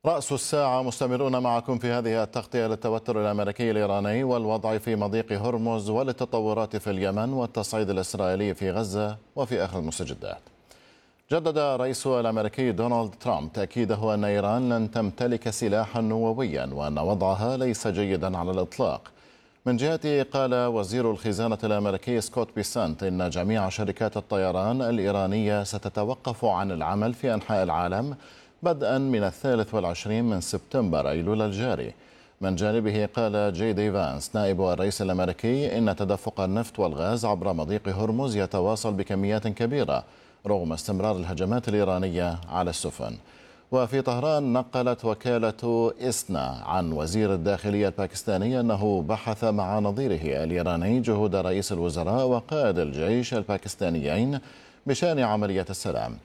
رأس الساعة مستمرون معكم في هذه التغطية للتوتر الأمريكي الإيراني والوضع في مضيق هرمز وللتطورات في اليمن والتصعيد الإسرائيلي في غزة وفي آخر المستجدات. جدد الرئيس الأمريكي دونالد ترامب تأكيده أن إيران لن تمتلك سلاحا نوويا وأن وضعها ليس جيدا على الإطلاق. من جهته قال وزير الخزانة الأمريكي سكوت بيسانت إن جميع شركات الطيران الإيرانية ستتوقف عن العمل في أنحاء العالم بدءا من 23 من سبتمبر أيلول الجاري. من جانبه قال جي دي فانس نائب الرئيس الأمريكي إن تدفق النفط والغاز عبر مضيق هرمز يتواصل بكميات كبيرة رغم استمرار الهجمات الإيرانية على السفن. وفي طهران نقلت وكالة إسنا عن وزير الداخلية الباكستاني أنه بحث مع نظيره الإيراني جهود رئيس الوزراء وقائد الجيش الباكستانيين بشأن عملية السلام.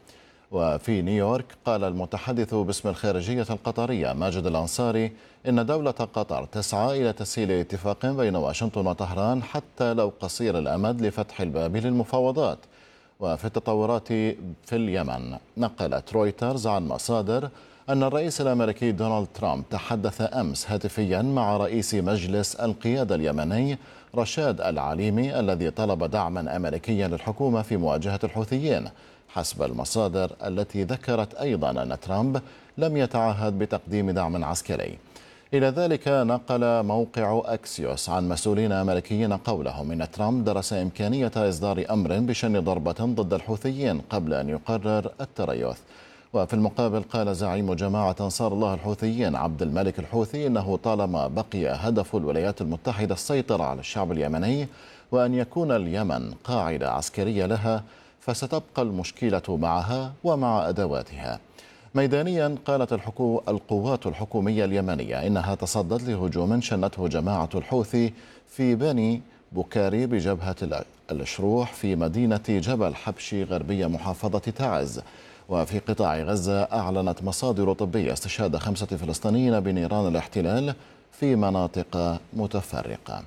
وفي نيويورك قال المتحدث باسم الخارجية القطرية ماجد الأنصاري إن دولة قطر تسعى إلى تسهيل اتفاق بين واشنطن وطهران حتى لو قصير الأمد لفتح الباب للمفاوضات. وفي التطورات في اليمن نقلت رويترز عن مصادر أن الرئيس الأمريكي دونالد ترامب تحدث أمس هاتفيا مع رئيس مجلس القيادة اليمني رشاد العليمي الذي طلب دعما أمريكيا للحكومة في مواجهة الحوثيين، حسب المصادر التي ذكرت أيضا أن ترامب لم يتعهد بتقديم دعم عسكري. إلى ذلك نقل موقع أكسيوس عن مسؤولين أمريكيين قولهم إن ترامب درس إمكانية إصدار أمر بشن ضربة ضد الحوثيين قبل أن يقرر التريث. وفي المقابل قال زعيم جماعة أنصار الله الحوثيين عبد الملك الحوثي إنه طالما بقي هدف الولايات المتحدة السيطرة على الشعب اليمني وأن يكون اليمن قاعدة عسكرية لها فستبقى المشكلة معها ومع أدواتها. ميدانيا قالت القوات الحكومية اليمنية إنها تصدت لهجوم شنته جماعة الحوثي في بني بوكاري بجبهة الشروح في مدينة جبل حبشي غربية محافظة تعز. وفي قطاع غزة أعلنت مصادر طبية استشهاد 5 فلسطينيين بنيران الاحتلال في مناطق متفرقة.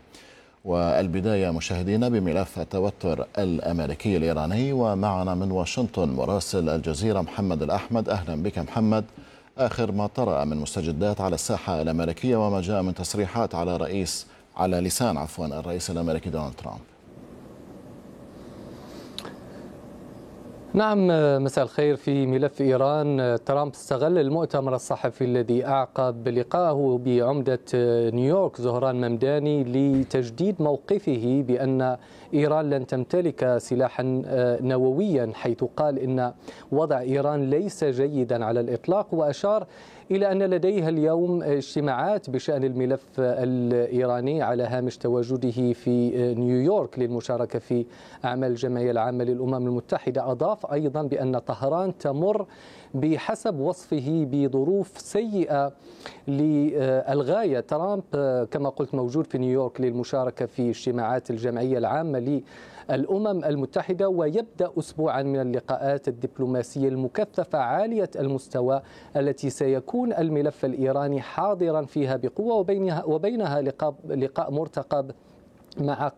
والبداية مشاهدينا بملف التوتر الأمريكي الإيراني، ومعنا من واشنطن مراسل الجزيرة محمد الأحمد. أهلا بك محمد. آخر ما طرأ من مستجدات على الساحة الأمريكية وما جاء من تصريحات على لسان الرئيس الأمريكي دونالد ترامب. نعم، مساء الخير. في ملف إيران، ترامب استغل المؤتمر الصحفي الذي أعقب لقائه بعمدة نيويورك زهران ممداني لتجديد موقفه بأن إيران لن تمتلك سلاحا نوويا، حيث قال إن وضع إيران ليس جيدا على الإطلاق، وأشار إلى أن لديها اليوم اجتماعات بشأن الملف الإيراني على هامش تواجده في نيويورك للمشاركة في أعمال الجمعية العامة للأمم المتحدة. أضاف أيضا بأن طهران تمر بحسب وصفه بظروف سيئة للغاية. ترامب كما قلت موجود في نيويورك للمشاركة في اجتماعات الجمعية العامة للأمم المتحدة، ويبدأ أسبوعا من اللقاءات الدبلوماسية المكثفة عالية المستوى التي سيكون الملف الإيراني حاضرا فيها بقوة، وبينها لقاء مرتقب مع